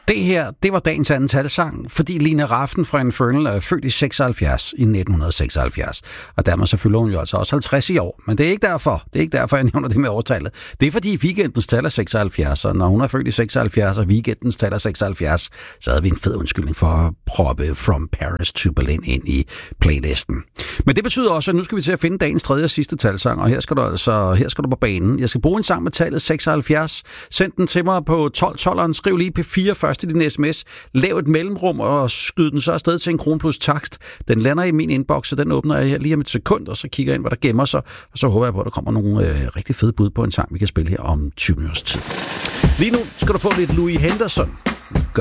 Det her, det var dagens anden talsang, fordi Lina Rafn fra Infernal er født i 1976. Og dermed så fylder hun jo altså også 50 i år. Men det er ikke derfor. Det er ikke derfor, jeg nævner det med årtallet. Det er fordi weekendens tal er 76, og når hun er født i 76, og weekendens tal er 76, så havde vi en fed undskyldning for at proppe From Paris to Berlin ind i playlisten. Men det betyder også, at nu skal vi til at finde dagens tredje og sidste talsang, og her skal du på banen. Jeg skal bruge en sang med tallet 76. Send den til mig på 1212'eren. Skriv lige P4 først i din sms. Lav et mellemrum og skyd den så afsted til 1 krone plus takst. Den lander i min inbox, og den åbner jeg lige om et sekund, og så kigger jeg ind, hvad der gemmer sig. Og så håber jeg på, at der kommer nogle rigtig fede bud på en sang, vi kan spille her om 20 minutters tid. Lige nu skal du få lidt Louis Henderson.